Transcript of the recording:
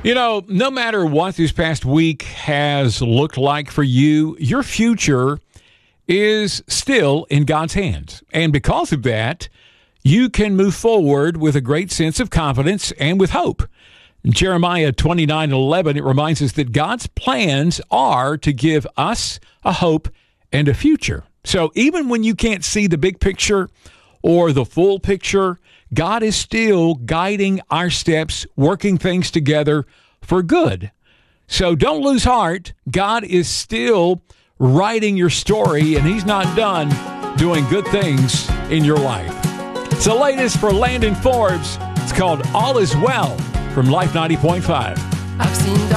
You know, no matter what this past week has looked like for you, your future is still in God's hands. And because of that, you can move forward with a great sense of confidence and with hope. In Jeremiah 29:11, it reminds us that God's plans are to give us a hope and a future. So even when you can't see the big picture or the full picture, God is still guiding our steps, working things together for good. So don't lose heart. God is still writing your story, and he's not done doing good things in your life. It's the latest for Landon Forbes. It's called All Is Well from Life 90.5. I've seen